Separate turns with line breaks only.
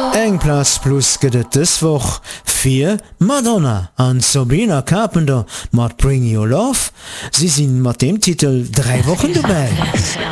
Eng Plus Plus gëtt dëswoch fir Madonna an Sabrina Carpenter mat Bring Your Love. Sie sinn mat dem Titel 3 Wochen dabei.